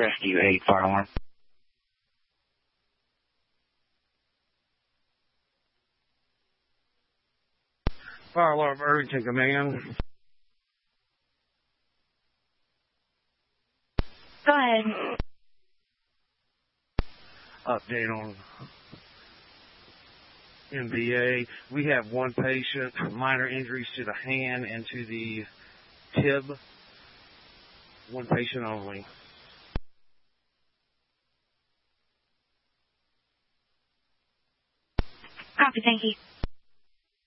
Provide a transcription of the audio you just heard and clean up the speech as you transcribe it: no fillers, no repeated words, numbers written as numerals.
Rescue 8, fire alarm. Fire alarm, Irvington Command. Go ahead. Update on MBA. We have one patient, minor injuries to the hand and to the tib. One patient only. Copy, thank you.